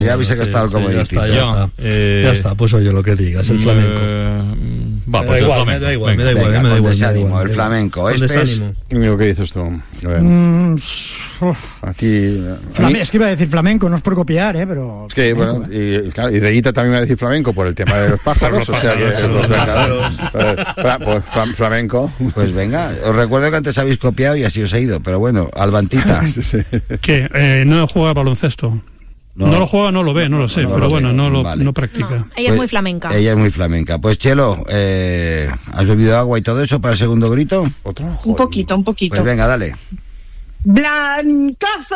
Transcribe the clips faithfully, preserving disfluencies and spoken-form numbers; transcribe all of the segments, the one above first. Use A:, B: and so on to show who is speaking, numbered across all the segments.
A: Ya habéis gastado
B: sí,
A: el comodín.
B: Sí, ya está, ya,
C: Yo,
B: está.
C: Eh,
B: ya está, pues oye lo que digas, el flamenco.
C: Eh, va,
B: me,
C: pues
B: da
C: el
B: igual,
C: flamenco.
B: me da igual,
C: Venga.
B: me da igual,
A: Venga,
B: me da
A: con
B: igual, me da
A: desánimo,
B: igual,
A: el
B: me da igual.
A: flamenco.
B: Con
A: Este es...
B: desánimo.
D: Amigo, ¿qué dices tú? A ver,
E: Mm,
D: a ti... a mí-
E: flame- es que iba a decir flamenco, no es por copiar, ¿eh? Pero
D: Es que, bueno, y, y claro, y Reguita también va a decir flamenco por el tema de los pájaros, o sea que los pájaros, pues fla- flamenco.
A: Pues venga, os recuerdo que antes habéis copiado y así os he ido, pero bueno, Albantita.
D: Sí, sí.
F: ¿Qué? Eh, ¿No juega baloncesto?
A: No.
F: No, lo juega, no lo ve, no lo sé,
A: No
F: pero
A: lo
F: bueno,
A: sé,
F: no lo
A: vale.
F: no practica.
G: No, ella
A: Pues,
G: es muy flamenca.
A: Ella es muy flamenca. Pues Chelo, eh, ¿has bebido agua y todo eso para el segundo grito?
D: ¿Otro?
H: Un
D: Joder.
H: poquito, un poquito.
A: Pues venga, dale.
H: ¡Blancazo!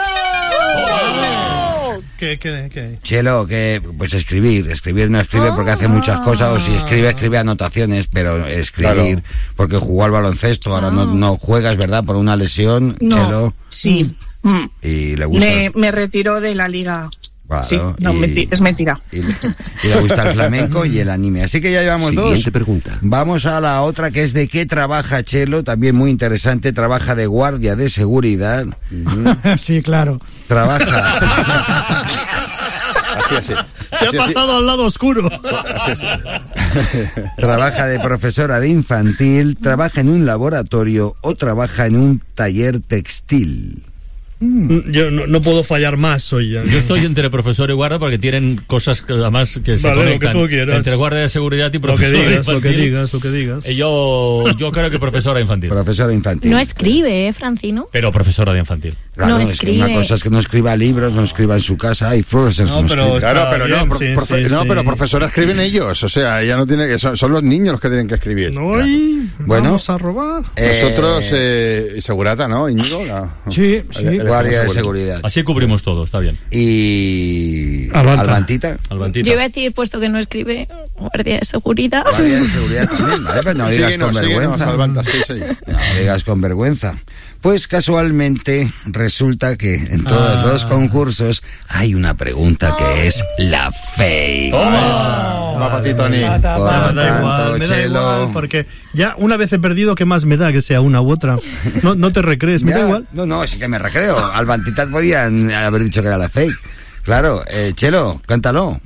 B: ¿Qué, qué, qué?
A: Chelo, que pues escribir, escribir no escribe porque hace muchas cosas, o si escribe, escribe anotaciones, pero escribir,
D: Claro.
A: porque jugó al baloncesto, ahora no, no juegas, ¿verdad? Por una lesión,
H: No,
A: Chelo,
H: sí. Mm.
A: y le gusta...
H: Me, me retiró de la liga.
A: Claro,
H: sí, no,
A: y-
H: menti- es mentira.
A: Y le, y le gusta el flamenco y el anime. Así que ya llevamos dos.
I: Siguiente pregunta.
A: Vamos a la otra, que es de qué trabaja Chelo, también muy interesante. Trabaja de guardia de seguridad.
E: sí, claro.
A: Trabaja...
D: Así, así.
B: Se
D: Así,
B: ha
D: así.
B: pasado al lado oscuro.
D: Así, así.
A: Trabaja de profesora de infantil, trabaja en un laboratorio o trabaja en un taller textil.
B: Yo no, no puedo fallar más hoy ya.
C: Yo estoy entre profesor y guardia porque tienen cosas que además que se
B: Vale, lo que
C: conectan
B: tú quieras.
C: entre guardia de seguridad y
B: Lo que
C: profesor
B: digas, lo que
C: infantil.
B: digas, lo que digas.
C: Eh, Yo, yo creo que profesora infantil.
A: Profesora infantil.
G: No escribe, ¿eh, Francino?
C: Pero profesora de infantil.
A: Claro,
G: no
A: es que
G: escribe.
A: una cosa es que no escriba libros, no escriba en su casa, hay profesores
B: No,
A: que no
B: pero
A: escriben.
B: está
D: Claro, pero
B: bien,
D: no, pro-
B: sí,
D: profe-
B: sí,
D: no,
B: sí.
D: pero profesora escriben ellos, o sea, ella no tiene que, son, son los niños los que tienen que escribir.
B: Hoy
A: Bueno.
B: vamos a robar.
A: Eh,
D: Nosotros, eh, segurata, ¿no? Íñigo, la-
E: Sí, sí.
D: el- el-
A: guardia de
D: el-
A: seguridad.
C: Así cubrimos todo, está bien.
A: Y...
F: Albanta.
A: Albantita.
C: Albantita.
G: Yo iba a decir, puesto que no escribe, guardia de seguridad.
A: Guardia de seguridad también, ¿vale? Pues no digas
D: Síguenos,
A: con
D: síguenos,
A: vergüenza.
D: Albanta, sí, sí.
A: No digas con vergüenza. Pues casualmente resulta que en todos
B: Ah.
A: los concursos hay una pregunta que es la fake.
D: Va para ti, Tony.
A: Por
B: Ah,
A: lo
B: da
A: tanto,
B: igual, me da
A: Chelo,
B: igual, porque ya una vez he perdido, ¿qué más me da que sea una u otra? No, no te recrees, me
A: ya,
B: da igual.
A: No, no, sí que me recreo. Albantita podían haber dicho que era la fake. Claro, eh, Chelo, cántalo.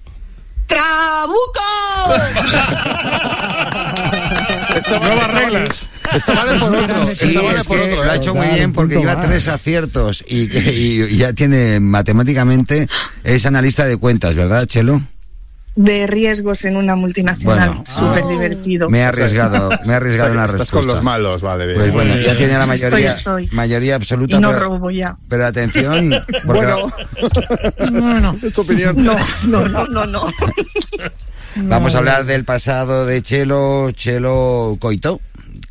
D: Esta Nuevas reglas. Esta vale por otro.
A: Sí,
D: Esta vale
A: es
D: por
A: que
D: otro.
A: lo ha
D: ¿eh?
A: hecho muy
E: Claro,
A: bien
E: un
A: porque
E: punto
A: lleva
E: más.
A: tres aciertos y, que, y ya tiene matemáticamente, es analista de cuentas, ¿verdad, Chelo?
H: De riesgos en una multinacional.
A: Bueno.
H: Súper divertido.
A: Me he arriesgado, me he arriesgado en la
D: Estás
A: respuesta.
D: con los malos, vale. bien.
A: Pues bueno, ya tiene la mayoría,
H: Estoy, estoy.
A: mayoría absoluta.
H: Y no
A: pero,
H: robo ya.
A: pero atención, porque
D: Bueno,
E: Bueno,
D: es tu opinión.
H: No, no, no, no, no.
A: vamos a hablar del pasado de Chelo. Chelo coitó.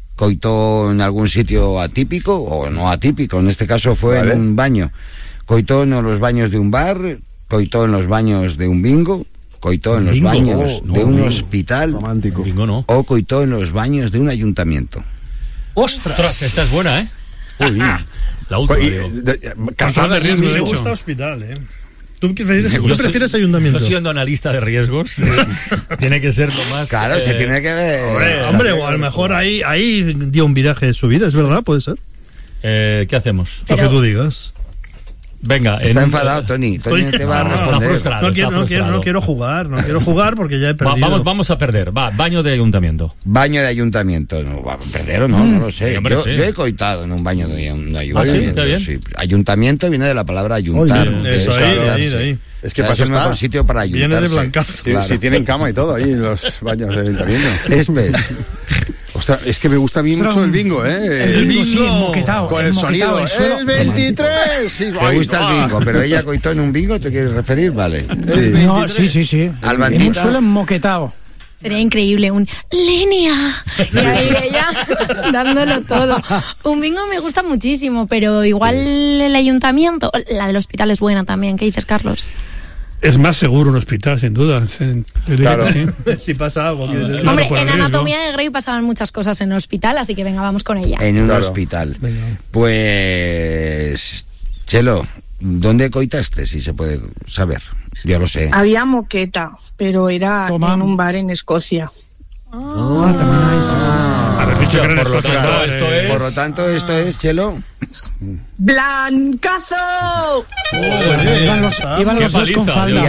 A: Coitó en algún sitio atípico o no atípico. En este caso fue
D: Vale.
A: en un baño. Coitó en los baños de un bar. Coitó en los baños de un bingo. Coitó en los
C: Bingo.
A: baños
C: No,
A: de
C: no,
A: un
C: bingo.
A: hospital.
D: Romántico.
C: Bingo no.
A: O coitó en los baños de un ayuntamiento.
C: Ostras, esta es buena, ¿eh?
D: Uy.
C: La última,
D: Y,
C: digo.
D: de- de-
F: Control
D: Casada
F: de riesgo,
B: Me
F: de
B: gusta
F: hecho.
B: hospital, ¿eh? ¿Tú prefieres,
C: Yo
B: tú
C: estoy-
B: prefieres ayuntamiento?
C: Yo siendo analista de riesgos, tiene que ser lo más...
A: Claro,
C: eh,
A: se tiene que ver.
C: hombre,
B: Hombre, o a lo mejor ahí, ahí dio un viraje de su vida, es verdad, puede ser.
C: eh, ¿Qué hacemos?
B: Lo que tú digas.
C: Venga.
A: Está
C: en-
A: enfadado, Tony. Tony
B: Estoy-
A: te va a
C: No, no, está
A: responder.
C: frustrado.
B: No quiero,
C: está
B: no, quiero, no
C: frustrado.
B: quiero jugar, no quiero jugar porque ya he
C: Va-
B: perdido.
C: vamos, vamos a perder. Va, baño de ayuntamiento.
A: Baño de ayuntamiento, no va a perder o no, no lo sé.
C: Sí, hombre,
A: yo,
C: sí.
A: yo he coitado en un baño de, un de
C: ¿Ah, sí?
A: ayuntamiento.
C: Qué bien.
A: sí. Ayuntamiento viene de la palabra ayuntar.
D: Oye,
A: que
B: eso
A: es
B: ahí, de
A: ayudarse.
B: ahí, de ahí.
D: Es que
A: O sea,
D: para
A: es el
D: eso
A: mejor
D: está.
A: sitio para
B: Viene
A: ayuntarse.
B: de blancazo.
D: Si,
A: Claro.
D: si tienen cama y todo ahí en los baños de ayuntamiento.
A: Es ves.
D: Ostras, es que me gusta bien
E: Ostras,
D: mucho el
E: un-
D: bingo, ¿eh?
E: el bingo, sí, moquetao,
D: Con el
E: moquetao,
D: sonido.
E: el suelo.
D: ¡El veintitrés! Sí,
A: Te
D: ay,
A: gusta
D: ah.
A: el bingo, pero ella coitó en un bingo, ¿te quieres referir? Vale.
E: no, sí, sí, sí.
A: Albantita.
E: En un suelo moquetao.
G: Sería increíble un línea y ahí ella dándolo todo. Un bingo me gusta muchísimo, pero igual el ayuntamiento, la del hospital es buena también. ¿Qué dices, Carlos?
F: Es más seguro un hospital, sin duda. Sí, te diría
D: Claro.
F: que sí.
B: Si pasa algo. que-
F: Claro,
G: Hombre,
F: por el
G: en
F: riesgo.
G: Anatomía de Grey pasaban muchas cosas en el hospital, así que venga, vamos con ella.
A: En un
D: Claro.
A: hospital.
B: Venga.
A: Pues. Chelo, ¿dónde coitaste? Si se puede saber. Yo lo sé.
H: Había moqueta, pero era
E: Toma.
H: en un bar en Escocia.
E: Ah, también hay, sí, sí.
F: Haber dicho que era en
C: Por lo
F: Escocia,
C: tanto,
F: vale.
C: esto es...
A: Por lo tanto, esto es, Chelo.
H: ¡Blancazo!
B: Oh,
E: Iban los, iban los dos con falda.